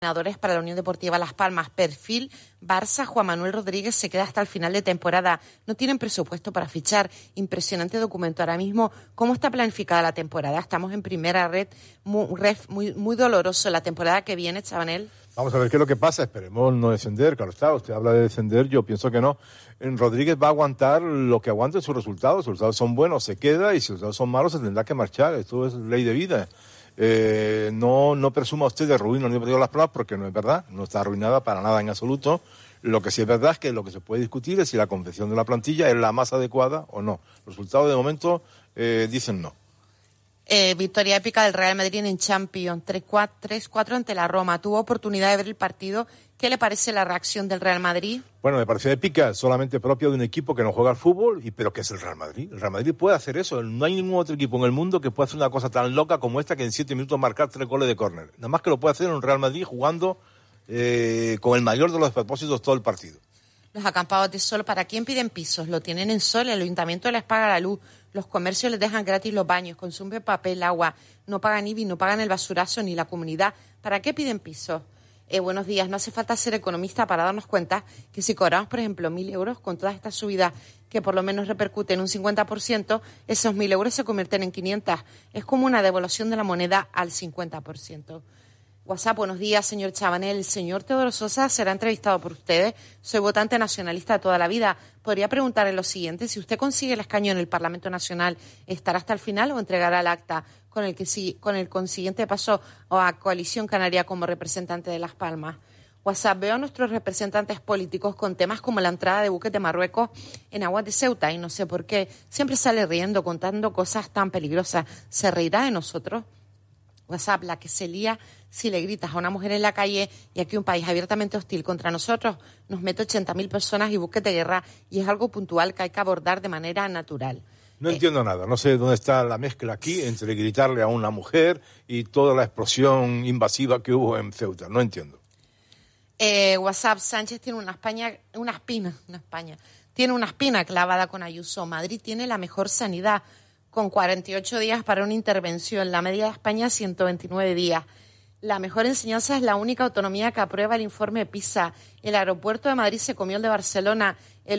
Entrenadores para la Unión Deportiva Las Palmas. Perfil Barça, Juan Manuel Rodríguez se queda hasta el final de temporada. No tienen presupuesto para fichar. Impresionante documento. Ahora mismo, ¿cómo está planificada la temporada? Estamos en primera red, muy doloroso. La temporada que viene, Chabanel. Vamos a ver qué es lo que pasa. Esperemos no descender. Claro está, usted habla de descender, yo pienso que no. Rodríguez va a aguantar lo que aguante sus resultados. Si los resultados son buenos, se queda, y si los resultados son malos, se tendrá que marchar. Esto es ley de vida. No presuma usted de ruina la Unión Deportiva Las Palmas, porque no es verdad, no está arruinada para nada en absoluto. Lo que sí es verdad es que lo que se puede discutir es si la confección de la plantilla es la más adecuada o no. Los resultados de momento dicen no. Victoria épica del Real Madrid en Champions, 3-4 ante la Roma. Tuvo oportunidad de ver el partido. ¿Qué le parece la reacción del Real Madrid? Bueno, me pareció épica, solamente propia de un equipo que no juega al fútbol, pero que es el Real Madrid. El Real Madrid puede hacer eso. No hay ningún otro equipo en el mundo que pueda hacer una cosa tan loca como esta, que en 7 minutos marcar 3 goles de córner. Nada más que lo puede hacer un Real Madrid jugando con el mayor de los propósitos todo el partido. Los acampados de sol, ¿para quién piden pisos? Lo tienen en Sol, el ayuntamiento les paga la luz, los comercios les dejan gratis los baños, consumen papel, agua, no pagan IBI, no pagan el basurazo ni la comunidad. ¿Para qué piden pisos? Buenos días, no hace falta ser economista para darnos cuenta que si cobramos, por ejemplo, 1.000 euros con todas estas subidas que por lo menos repercuten un 50%, esos 1.000 euros se convierten en 500. Es como una devaluación de la moneda al 50%. WhatsApp, buenos días, señor Chabanel. El señor Teodoro Sosa será entrevistado por ustedes. Soy votante nacionalista de toda la vida. Podría preguntarle lo siguiente: si usted consigue el escaño en el Parlamento Nacional, ¿estará hasta el final o entregará el acta con el consiguiente paso a Coalición Canaria como representante de Las Palmas? WhatsApp, veo a nuestros representantes políticos con temas como la entrada de buques de Marruecos en aguas de Ceuta y no sé por qué siempre sale riendo, contando cosas tan peligrosas. ¿Se reirá de nosotros? WhatsApp, la que se lía si le gritas a una mujer en la calle, y aquí un país abiertamente hostil contra nosotros nos mete 80.000 personas y buques de guerra, y es algo puntual que hay que abordar de manera natural. No entiendo nada, no sé dónde está la mezcla aquí entre gritarle a una mujer y toda la explosión invasiva que hubo en Ceuta, no entiendo. WhatsApp, Sánchez tiene tiene una espina clavada con Ayuso. Madrid tiene la mejor sanidad, con 48 días para una intervención. La media de España, 129 días. La mejor enseñanza es la única autonomía que aprueba el informe PISA. El aeropuerto de Madrid se comió el de Barcelona. El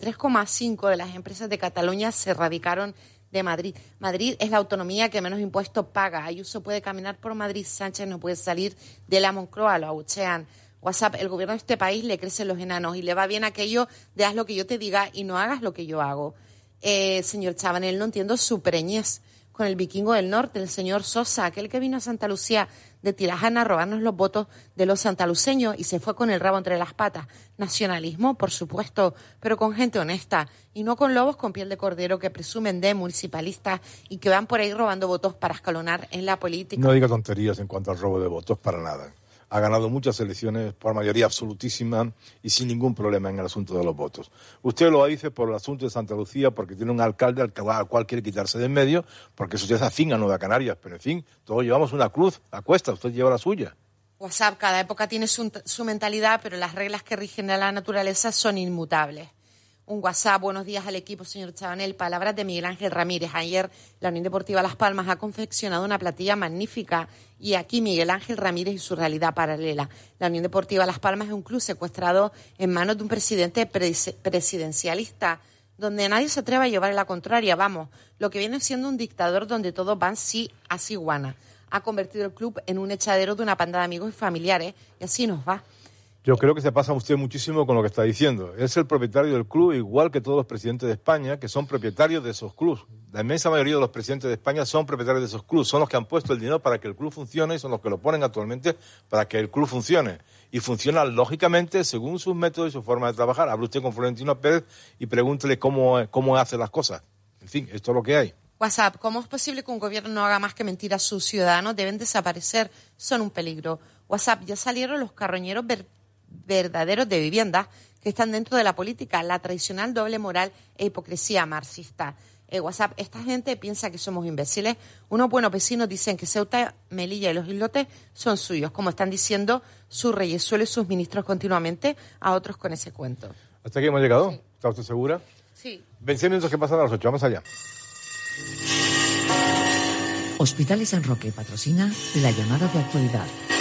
83,5% de las empresas de Cataluña se radicaron de Madrid. Madrid es la autonomía que menos impuestos paga. Ayuso puede caminar por Madrid, Sánchez no puede salir de la Moncloa, lo abuchean. WhatsApp, el gobierno de este país le crecen los enanos y le va bien aquello de haz lo que yo te diga y no hagas lo que yo hago. Señor Chabanel, no entiendo su preñez con el vikingo del norte, el señor Sosa, aquel que vino a Santa Lucía de Tirajana a robarnos los votos de los santaluceños y se fue con el rabo entre las patas. Nacionalismo, por supuesto, pero con gente honesta y no con lobos con piel de cordero que presumen de municipalistas y que van por ahí robando votos para escalonar en la política. No diga tonterías en cuanto al robo de votos, para nada. Ha ganado muchas elecciones por mayoría absolutísima y sin ningún problema en el asunto de los votos. Usted lo dice por el asunto de Santa Lucía, porque tiene un alcalde al cual quiere quitarse de en medio, porque eso ya es afín a Nueva Canarias. Pero en fin, todos llevamos una cruz a cuesta, usted lleva la suya. WhatsApp, cada época tiene su mentalidad, pero las reglas que rigen a la naturaleza son inmutables. Un WhatsApp, buenos días al equipo, señor Chabanel. Palabras de Miguel Ángel Ramírez. Ayer la Unión Deportiva Las Palmas ha confeccionado una plantilla magnífica y aquí Miguel Ángel Ramírez y su realidad paralela. La Unión Deportiva Las Palmas es un club secuestrado en manos de un presidente presidencialista donde nadie se atreve a llevar la contraria. Vamos, lo que viene siendo un dictador donde todos van sí a ciguana. Ha convertido el club en un echadero de una panda de amigos y familiares y así nos va. Yo creo que se pasa usted muchísimo con lo que está diciendo. Es el propietario del club, igual que todos los presidentes de España, que son propietarios de esos clubes. La inmensa mayoría de los presidentes de España son propietarios de esos clubes. Son los que han puesto el dinero para que el club funcione y son los que lo ponen actualmente para que el club funcione. Y funciona, lógicamente, según sus métodos y su forma de trabajar. Hable usted con Florentino Pérez y pregúntele cómo hace las cosas. En fin, esto es lo que hay. WhatsApp, ¿cómo es posible que un gobierno no haga más que mentir a sus ciudadanos? Deben desaparecer, son un peligro. WhatsApp, ya salieron los carroñeros verdaderos de viviendas que están dentro de la política, la tradicional doble moral e hipocresía marxista. WhatsApp, esta gente piensa que somos imbéciles. Unos buenos vecinos dicen que Ceuta, Melilla y los islotes son suyos, como están diciendo sus reyesuelos y sus ministros continuamente a otros con ese cuento. ¿Hasta aquí hemos llegado? Sí. ¿Está usted segura? Sí. 20 minutos que pasan a las 8, vamos allá. Hospitales San Roque patrocina la llamada de actualidad.